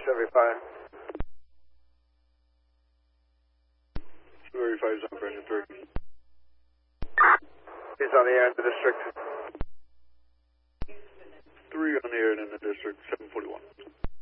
275. 235 is on for engine 3. He's on the air in the district. 3 on the air and in the district, 741.